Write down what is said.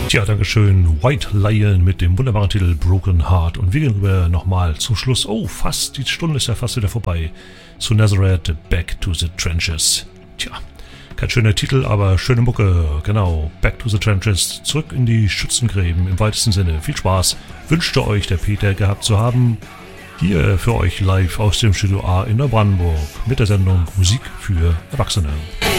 Tja, dankeschön. White Lion mit dem wunderbaren Titel Broken Heart. Und wir gehen rüber nochmal zum Schluss. Oh, fast, die Stunde ist ja fast wieder vorbei. Zu Nazareth, Back to the Trenches. Tja, kein schöner Titel, aber schöne Mucke. Genau, Back to the Trenches. Zurück in die Schützengräben im weitesten Sinne. Viel Spaß. Wünschte euch der Peter gehabt zu haben. Hier für euch live aus dem Studio A in Neubrandenburg mit der Sendung Musik für Erwachsene.